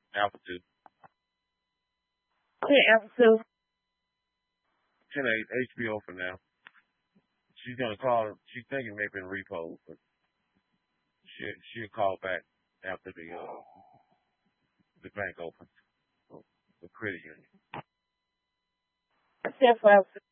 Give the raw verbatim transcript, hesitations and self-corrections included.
Alpha two. Okay, Alpha two. ten eight, H B O for now. She's gonna call. She's thinking maybe in repo, but she she'll call back after the uh, the bank opens, the credit union. Ten for Alpha two.